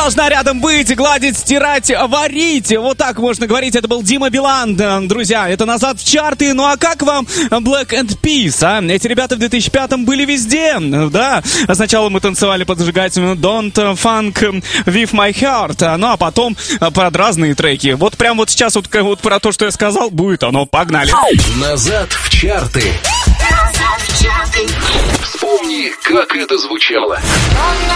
должна рядом быть, гладить, стирать, варить. Вот так можно говорить. Это был Дима Билан, друзья. Это назад в чарты. Ну а как вам Black and Peace, а? Эти ребята в 2005-м были везде, да. Сначала мы танцевали под зажигательную Don't Funk With My Heart. Ну а потом под разные треки. Вот прям вот сейчас вот про то, что я сказал, будет оно. Погнали. Назад в чарты. Вспомни, как это звучало.